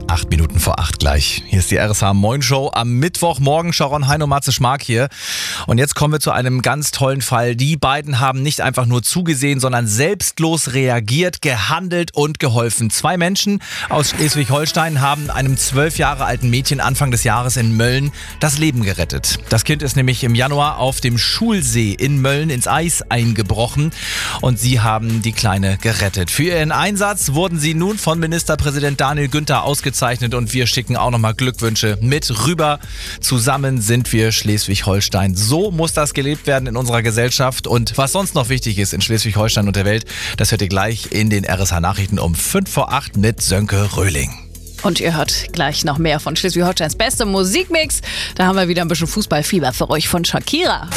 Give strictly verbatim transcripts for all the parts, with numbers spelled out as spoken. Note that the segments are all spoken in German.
Acht Minuten vor acht gleich. Hier ist die R S H Moin Show am Mittwochmorgen. Sharon Hein und Matze Schmark hier. Und jetzt kommen wir zu einem ganz tollen Fall. Die beiden haben nicht einfach nur zugesehen, sondern selbstlos reagiert, gehandelt und geholfen. Zwei Menschen aus Schleswig-Holstein haben einem zwölf Jahre alten Mädchen Anfang des Jahres in Mölln das Leben gerettet. Das Kind ist nämlich im Januar auf dem Schulsee in Mölln ins Eis eingebrochen und sie haben die Kleine gerettet. Für ihren Einsatz wurden sie nun von Ministerpräsident Daniel Günther ausgezeichnet. Und wir schicken auch nochmal Glückwünsche mit rüber. Zusammen sind wir Schleswig-Holstein. So muss das gelebt werden in unserer Gesellschaft. Und was sonst noch wichtig ist in Schleswig-Holstein und der Welt, das hört ihr gleich in den R S H-Nachrichten um fünf vor acht mit Sönke Röhling. Und ihr hört gleich noch mehr von Schleswig-Holsteins beste Musikmix. Da haben wir wieder ein bisschen Fußballfieber für euch von Shakira.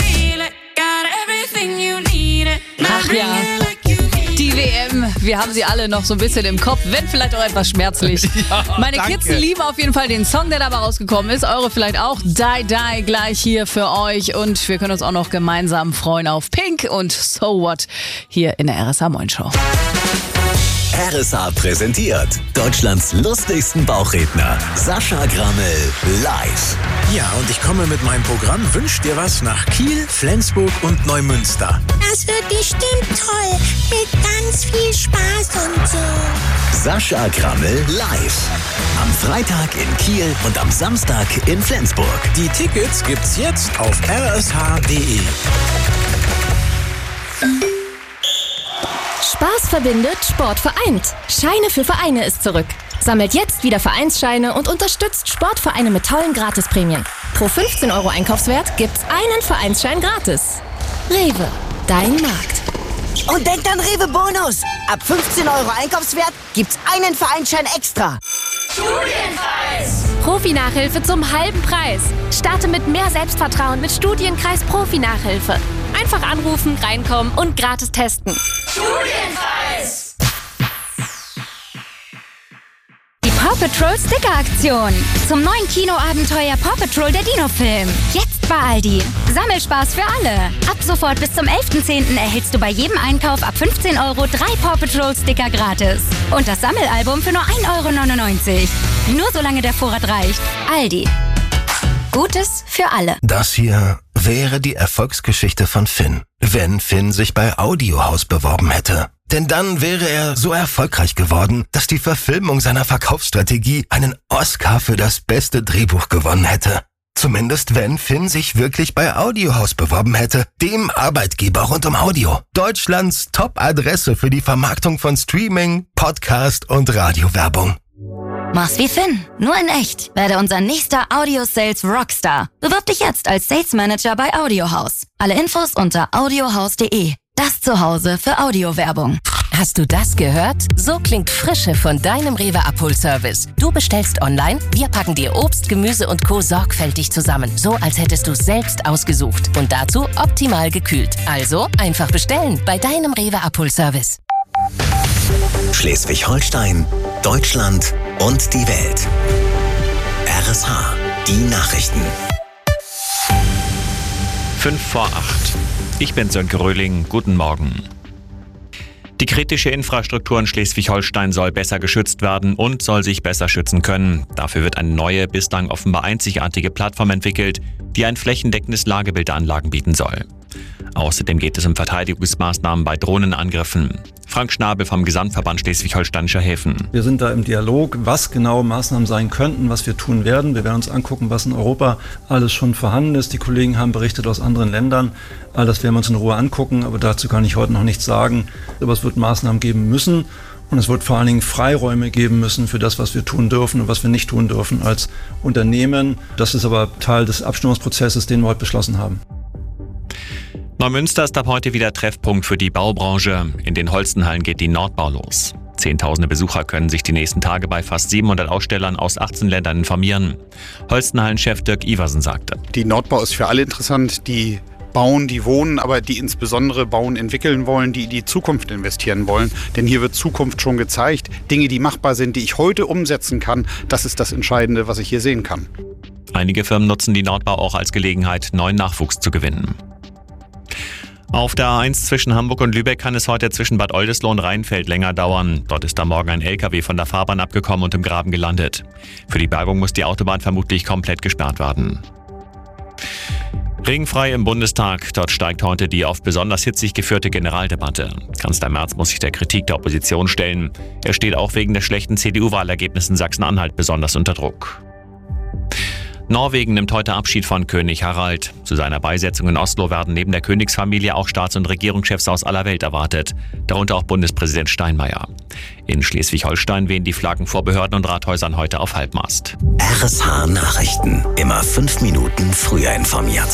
Ach ja. Die W M, wir haben sie alle noch so ein bisschen im Kopf, wenn vielleicht auch etwas schmerzlich. Ja, Meine danke. Kids lieben auf jeden Fall den Song, der dabei rausgekommen ist. Eure vielleicht auch. Die Die gleich hier für euch. Und wir können uns auch noch gemeinsam freuen auf Pink und So What hier in der R S H Moin Show. R S H präsentiert Deutschlands lustigsten Bauchredner, Sascha Grammel live. Ja, und ich komme mit meinem Programm Wünsch dir was nach Kiel, Flensburg und Neumünster. Das wird bestimmt toll, mit ganz viel Spaß und so. Sascha Grammel live. Am Freitag in Kiel und am Samstag in Flensburg. Die Tickets gibt's jetzt auf r s h punkt d e. Spaß verbindet, Sport vereint. Scheine für Vereine ist zurück. Sammelt jetzt wieder Vereinsscheine und unterstützt Sportvereine mit tollen Gratisprämien. Pro fünfzehn Euro Einkaufswert gibt's einen Vereinsschein gratis. Rewe, dein Markt. Und denkt an Rewe Bonus. Ab fünfzehn Euro Einkaufswert gibt's einen Vereinsschein extra. Studienkreis. Profi-Nachhilfe zum halben Preis. Starte mit mehr Selbstvertrauen mit Studienkreis Profi-Nachhilfe. Einfach anrufen, reinkommen und gratis testen. Studienkreis. Die Paw Patrol Sticker-Aktion. Zum neuen Kinoabenteuer Paw Patrol der Dino-Film. Jetzt bei Aldi. Sammelspaß für alle. Ab sofort bis zum elften zehnten erhältst du bei jedem Einkauf ab fünfzehn Euro drei Paw Patrol Sticker gratis. Und das Sammelalbum für nur ein Euro neunundneunzig. Nur solange der Vorrat reicht. Aldi. Gutes für alle. Das hier wäre die Erfolgsgeschichte von Finn, wenn Finn sich bei Audiohaus beworben hätte. Denn dann wäre er so erfolgreich geworden, dass die Verfilmung seiner Verkaufsstrategie einen Oscar für das beste Drehbuch gewonnen hätte. Zumindest wenn Finn sich wirklich bei Audiohaus beworben hätte, dem Arbeitgeber rund um Audio. Deutschlands Top-Adresse für die Vermarktung von Streaming, Podcast und Radiowerbung. Mach's wie Finn, nur in echt. Werde unser nächster Audio-Sales Rockstar. Bewirb dich jetzt als Sales Manager bei Audiohaus. Alle Infos unter audiohaus punkt de. Das Zuhause für Audiowerbung. Hast du das gehört? So klingt Frische von deinem Rewe Abholservice. Du bestellst online, wir packen dir Obst, Gemüse und Co. sorgfältig zusammen. So, als hättest du selbst ausgesucht. Und dazu optimal gekühlt. Also einfach bestellen bei deinem Rewe Abholservice. Schleswig-Holstein, Deutschland und die Welt. R S H, die Nachrichten. Fünf vor acht. Ich bin Sönke Röhling. Guten Morgen. Die kritische Infrastruktur in Schleswig-Holstein soll besser geschützt werden und soll sich besser schützen können. Dafür wird eine neue, bislang offenbar einzigartige Plattform entwickelt, die ein flächendeckendes Lagebild der Anlagen bieten soll. Außerdem geht es um Verteidigungsmaßnahmen bei Drohnenangriffen. Frank Schnabel vom Gesamtverband Schleswig-Holsteinischer Häfen. Wir sind da im Dialog, was genau Maßnahmen sein könnten, was wir tun werden. Wir werden uns angucken, was in Europa alles schon vorhanden ist. Die Kollegen haben berichtet aus anderen Ländern. All das werden wir uns in Ruhe angucken, aber dazu kann ich heute noch nichts sagen. Aber es wird Maßnahmen geben müssen und es wird vor allen Dingen Freiräume geben müssen für das, was wir tun dürfen und was wir nicht tun dürfen als Unternehmen. Das ist aber Teil des Abstimmungsprozesses, den wir heute beschlossen haben. Neumünster ist ab heute wieder Treffpunkt für die Baubranche. In den Holstenhallen geht die Nordbau los. Zehntausende Besucher können sich die nächsten Tage bei fast siebenhundert Ausstellern aus achtzehn Ländern informieren. Holstenhallen-Chef Dirk Iversen sagte: Die Nordbau ist für alle interessant, die bauen, die wohnen, aber die insbesondere bauen, entwickeln wollen, die in die Zukunft investieren wollen. Denn hier wird Zukunft schon gezeigt. Dinge, die machbar sind, die ich heute umsetzen kann, das ist das Entscheidende, was ich hier sehen kann. Einige Firmen nutzen die Nordbau auch als Gelegenheit, neuen Nachwuchs zu gewinnen. Auf der A eins zwischen Hamburg und Lübeck kann es heute zwischen Bad Oldesloe und Rheinfeld länger dauern. Dort ist am Morgen ein L K W von der Fahrbahn abgekommen und im Graben gelandet. Für die Bergung muss die Autobahn vermutlich komplett gesperrt werden. Regenfrei im Bundestag. Dort steigt heute die oft besonders hitzig geführte Generaldebatte. Kanzler Merz muss sich der Kritik der Opposition stellen. Er steht auch wegen der schlechten C D U-Wahlergebnissen in Sachsen-Anhalt besonders unter Druck. Norwegen nimmt heute Abschied von König Harald. Zu seiner Beisetzung in Oslo werden neben der Königsfamilie auch Staats- und Regierungschefs aus aller Welt erwartet, darunter auch Bundespräsident Steinmeier. In Schleswig-Holstein wehen die Flaggen vor Behörden und Rathäusern heute auf Halbmast. R S H Nachrichten. Immer fünf Minuten früher informiert.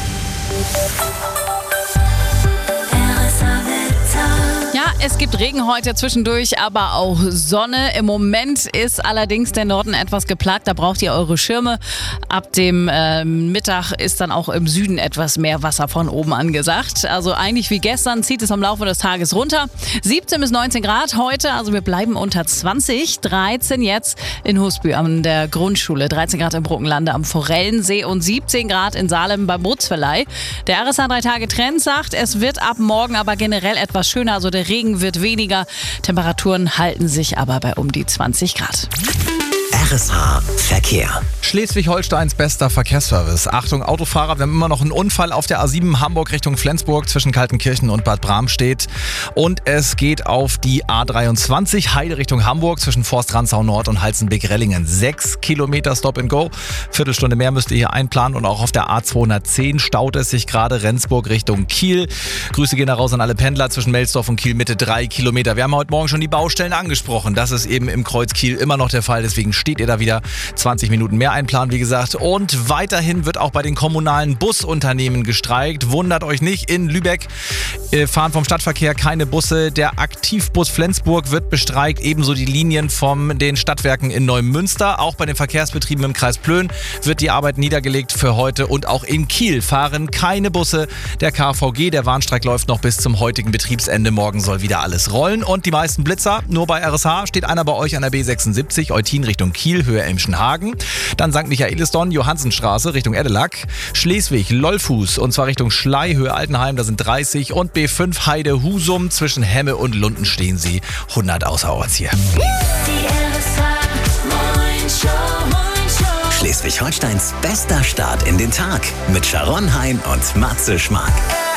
Ja, es gibt Regen heute zwischendurch, aber auch Sonne. Im Moment ist allerdings der Norden etwas geplagt. Da braucht ihr eure Schirme. Ab dem äh, Mittag ist dann auch im Süden etwas mehr Wasser von oben angesagt. Also eigentlich wie gestern zieht es am Laufe des Tages runter. siebzehn bis neunzehn Grad heute, also wir bleiben unter zwanzig. dreizehn jetzt in Husby an der Grundschule. dreizehn Grad im Bruckenlande am Forellensee und siebzehn Grad in Salem beim Bootsverleih. Der R S H drei Tage Trend sagt, es wird ab morgen aber generell etwas schöner. Also der Regen wird weniger. Temperaturen halten sich aber bei um die zwanzig Grad. R S H Verkehr. Schleswig-Holsteins bester Verkehrsservice. Achtung Autofahrer, wir haben immer noch einen Unfall auf der A sieben Hamburg Richtung Flensburg zwischen Kaltenkirchen und Bad Bramstedt. Und es geht auf die A dreiundzwanzig Heide Richtung Hamburg zwischen Forst-Rantzau Nord und Halzenbeck-Rellingen. Sechs Kilometer Stop and Go. Viertelstunde mehr müsst ihr hier einplanen. Und auch auf der A zweihundertzehn staut es sich gerade Rendsburg Richtung Kiel. Grüße gehen da raus an alle Pendler zwischen Melsdorf und Kiel Mitte. Drei Kilometer. Wir haben heute Morgen schon die Baustellen angesprochen. Das ist eben im Kreuz Kiel immer noch der Fall. Deswegen steht ihr da wieder zwanzig Minuten mehr einplanen, wie gesagt. Und weiterhin wird auch bei den kommunalen Busunternehmen gestreikt. Wundert euch nicht, in Lübeck äh, fahren vom Stadtverkehr keine Busse. Der Aktivbus Flensburg wird bestreikt, ebenso die Linien von den Stadtwerken in Neumünster. Auch bei den Verkehrsbetrieben im Kreis Plön wird die Arbeit niedergelegt für heute. Und auch in Kiel fahren keine Busse. Der K V G, der Warnstreik läuft noch bis zum heutigen Betriebsende. Morgen soll wieder alles rollen. Und die meisten Blitzer, nur bei R S H, steht einer bei euch an der B sechsundsiebzig, Eutin Richtung Kiel, Höhe Elmschenhagen. Dann Sankt Michaelisdorn, Johannsenstraße Richtung Edelack. Schleswig, Lollfuß und zwar Richtung Schlei, Höhe Altenheim, da sind dreißig. Und B fünf Heide Husum, zwischen Hemme und Lunden stehen sie hundert außer Orts hier. Schleswig-Holsteins bester Start in den Tag mit Sharon Hein und Matze Schmark.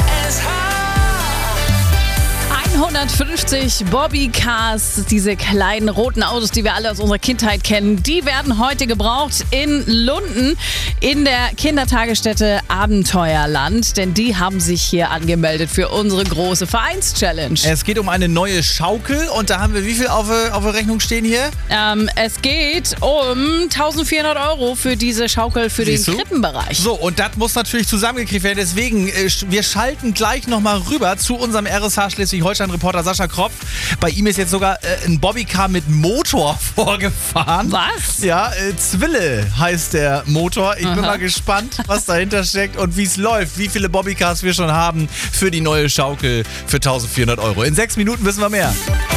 hundertfünfzig Bobbycars, diese kleinen roten Autos, die wir alle aus unserer Kindheit kennen, die werden heute gebraucht in Lunden in der Kindertagesstätte Abenteuerland, denn die haben sich hier angemeldet für unsere große Vereinschallenge. Es geht um eine neue Schaukel und da haben wir wie viel auf, auf der Rechnung stehen hier? Ähm, es geht um eintausendvierhundert Euro für diese Schaukel für Siehst den du? Krippenbereich. So, und das muss natürlich zusammengekriegt werden. Deswegen, äh, wir schalten gleich nochmal rüber zu unserem R S H Schleswig-Holstein-Reporter Sascha Kropf. Bei ihm ist jetzt sogar äh, ein Bobbycar mit Motor vorgefahren. Was? Ja, äh, Zwille heißt der Motor. Ich Aha. bin mal gespannt, was dahinter steckt und wie es läuft. Wie viele Bobbycars wir schon haben für die neue Schaukel für eintausendvierhundert Euro. In sechs Minuten wissen wir mehr.